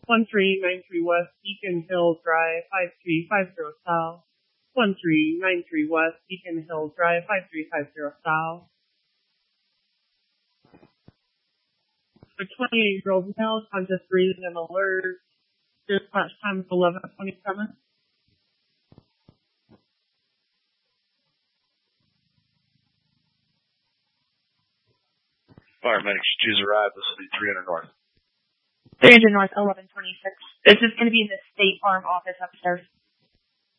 1393 West Beacon Hill Drive, 5350 South. 1393 West Beacon Hill Drive, 5350 South. A 28-year-old male conscious breathing and alert. Dispatch time is 11:27. Paramedics choose arrive. This will be 300 North. 300 North, 1126. This is going to be in the State Farm office upstairs.